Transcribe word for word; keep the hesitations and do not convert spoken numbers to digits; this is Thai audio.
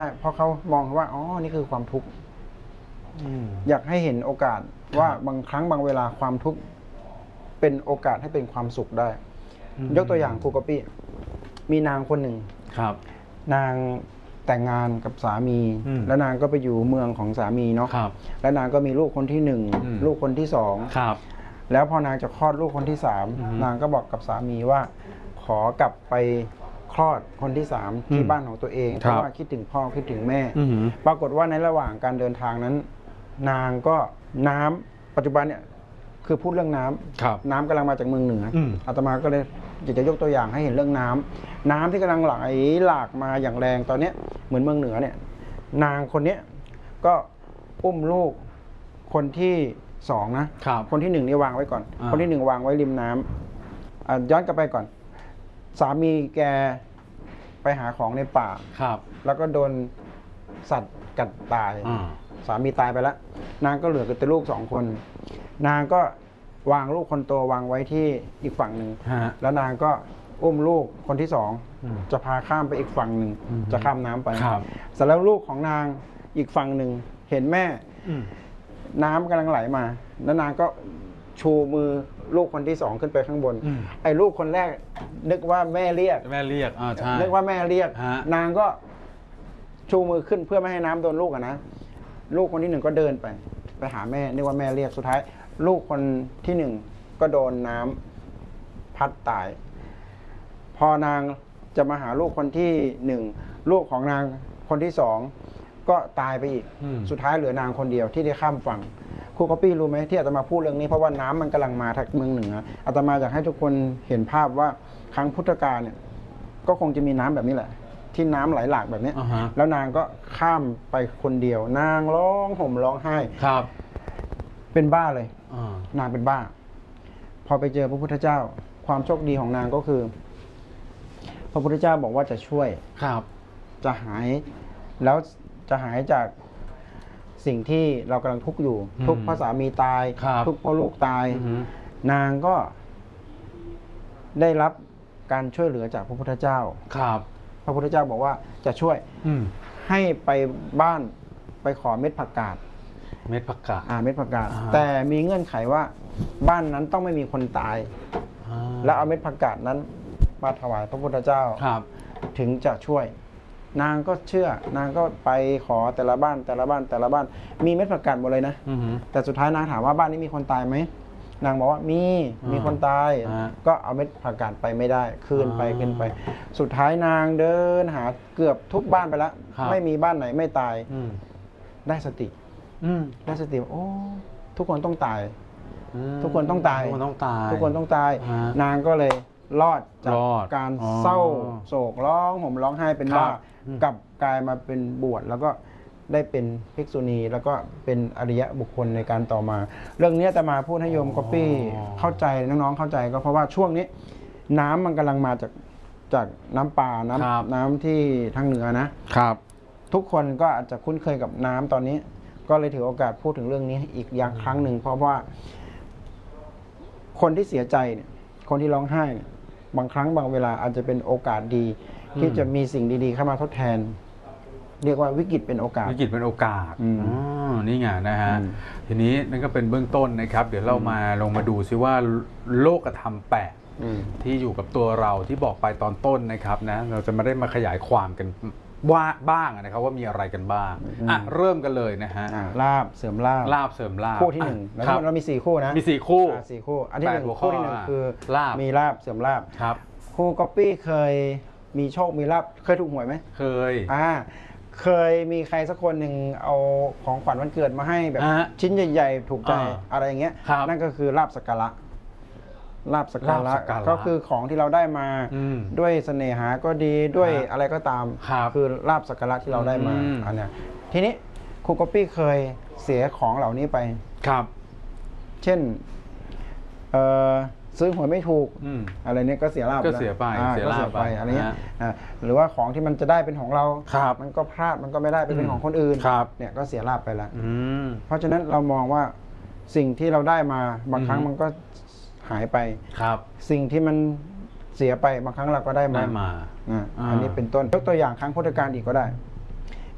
เพราะเขามองว่าอ๋อนี่คือความทุกข์อยากให้เห็นโอกาสว่าบางครั้งบางเวลาความทุกข์เป็นโอกาสให้เป็นความสุขได้ยกตัวอย่างครูกอปี้มีนางคนหนึ่งครับนางแต่งงานกับสามีแล้วนางก็ไปอยู่เมืองของสามีเนาะแล้วนางก็มีลูกคนที่หนึ่งลูกคนที่สองแล้วพอนางจะคลอดลูกคนที่สามนางก็บอกกับสามีว่าขอกลับไปคลอดคนที่สามที่บ้านของตัวเองเพราะว่าคิดถึงพ่อคิดถึงแม่ปรากฏว่าในระหว่างการเดินทางนั้นนางก็น้ำปัจจุบันเนี่ยคือพูดเรื่องน้ำน้ำกำลังมาจากเมืองเหนืออาตมาก็เลยอยากจะยกตัวอย่างให้เห็นเรื่องน้ำน้ำที่กำลังไหลหลากมาอย่างแรงตอนนี้เหมือนเมืองเหนือเนี่ยนางคนนี้ก็อุ้มลูกคนที่สองนะคนที่หนึ่งนี่วางไว้ก่อนคนที่หนึ่งวางไว้ริมน้ำย้อนกลับไปก่อนสามีแกไปหาของในป่าแล้วก็โดนสัตว์กัดตายสามีตายไปแล้วนางก็เหลือแต่ลูกสองคนนางก็วางลูกคนโตวางไว้ที่อีกฝั่งหนึ่งแล้วนางก็อุ้มลูกคนที่สองจะพาข้ามไปอีกฝั่งหนึ่งจะข้ามน้ำไปเสร็จแล้วลูกของนางอีกฝั่งหนึ่งเห็นแม่น้ำกำลังไหลมาแล้วนางก็ชูมือลูกคนที่สองขึ้นไปข้างบนไอ้ลูกคนแรกนึกว่าแม่เรียกแม่เรียกอ่าใช่นึกว่าแม่เรียกนางก็ชูมือขึ้นเพื่อไม่ให้น้ำโดนลูกอะนะลูกคนที่หนึ่งก็เดินไปไปหาแม่นึกว่าแม่เรียกสุดท้ายลูกคนที่หนึ่งก็โดนน้ำพัดตายพอนางจะมาหาลูกคนที่หนึ่งลูกของนางคนที่สองก็ตายไปอีกสุดท้ายเหลือนางคนเดียวที่ได้ข้ามฝั่งครูก๊อปปี้รู้ไหมที่อาตมาพูดเรื่องนี้เพราะว่าน้ำมันกำลังมาทางเมืองเหนืออาตมาอยากให้ทุกคนเห็นภาพว่าครั้งพุทธกาลเนี่ยก็คงจะมีน้ำแบบนี้แหละที่น้ำไหลหลากแบบนี้ uh-huh. แล้วนางก็ข้ามไปคนเดียวนางร้องห่มร้องไห้ครับเป็นบ้าเลย uh. นางเป็นบ้าพอไปเจอพระพุทธเจ้าความโชคดีของนางก็คือพระพุทธเจ้าบอกว่าจะช่วยครับจะหายแล้วจะหายจากสิ่งที่เรากำลังทุกข์อยู่ทุกข์เพราะสามีตายทุกข์เพราะลูกตาย uh-huh. นางก็ได้รับการช่วยเหลือจากพระพุทธเจ้าครับพระพุทธเจ้าบอกว่าจะช่วยให้ไปบ้านไปขอเม็ดผักกาดเม็ดผักกาดอ่าเม็ดผักกาดแต่มีเงื่อนไขว่าบ้านนั้นต้องไม่มีคนตายแล้วเอาเม็ดผักกาดนั้นมาถวายพระพุทธเจ้าครับถึงจะช่วยนางก็เชื่อนางก็ไปขอแต่ละบ้านแต่ละบ้านแต่ละบ้านมีเม็ดผักกาดหมดเลยนะแต่สุดท้ายนางถามว่าบ้านนี้มีคนตายไหมนางบอกว่ามีมีคนตายก็เอาเม็ดผักกาดไปไม่ได้คืนไปคืนไปสุดท้ายนางเดินหาเกือบทุกบ้านไปแล้วไม่มีบ้านไหนไม่ตายได้สติได้สติโอ้ทุกคนต้องตายทุกคนต้องตายทุกคนต้องตายทุกคนต้องตายนางก็เลยรอดจากการเศร้าโศกร้องห่มร้องไห้เป็นบ้ากลับกลายมาเป็นบวชแล้วก็ได้เป็นภิกษุณีแล้วก็เป็นอริยะบุคคลในการต่อมาเรื่องนี้แต่มาพูดให้โยมก๊อปปี้เข้าใจน้องๆเข้าใจก็เพราะว่าช่วงนี้น้ำมันกำลังมาจากจากน้ำป่าน้ำน้ำที่ทางเหนือนะครับทุกคนก็อาจจะคุ้นเคยกับน้ำตอนนี้ก็เลยถือโอกาสพูดถึงเรื่องนี้อีกอย่างครั้งหนึ่งเพราะว่าคนที่เสียใจเนี่ยคนที่ร้องไห้เนี่ยบางครั้งบางเวลาอาจจะเป็นโอกาสดีที่จะมีสิ่งดีๆเข้ามาทดแทนเรียกว่าวิกฤตเป็นโอกาสวิกฤตเป็นโอกาสอ๋อนี่ไงนะฮะทีนี้นั่นก็เป็นเบื้องต้นนะครับเดี๋ยวเรามาลงมาดูซิว่าโลกธรรมแปดที่อยู่กับตัวเราที่บอกไปตอนต้นนะครับนะเราจะมาได้มาขยายความกันว่าบ้างนะครับว่ามีอะไรกันบ้างอ่ะเริ่มกันเลยนะฮะลาบเสริมลาบลาบเสริมลาบคู่ที่หนึ่งเรามีสี่คู่นะมีสี่คู่สี่คู่อันที่หนึ่งคู่ที่หนึ่งคือลาบมีลาบเสริมลาบครับครูก๊อปปี้เคยมีโชคมีลาบเคยถูกหวยไหมเคยอ่าเคยมีใครสักคนหนึ่งเอาของขวัญวันเกิดมาให้แบบชิ้นใหญ่ๆถูกใจอะไรอย่างเงี้ยนั่นก็คือลาบสักการะลาบสักการะก็คือของที่เราได้มาด้วยเสน่หาก็ดีด้วยอะไรก็ตามคือลาบสักการะที่เราได้มาอันเนี้ยทีนี้ครูก๊อปปี้เคยเสียของเหล่านี้ไปครับเช่นเอ่อซื้อหวยไม่ถูกอะไรเนี้ยก็เสียลาบก็เสียไปเสียลาบไปอะไรเงี้ยหรือว่าของที่มันจะได้เป็นของเรามันก็พลาดมันก็ไม่ได้เป็นของคนอื่นเนี่ยก็เสียลาบไปแล้วเพราะฉะนั้นเรามองว่าสิ่งที่เราได้มาบางครั้งมันก็หายไปครับสิ่งที่มันเสียไปบางครั้งเราก็ได้มาอันนี้เป็นต้นยกตัวอย่างครั้งพุทธกาลอีกก็ได้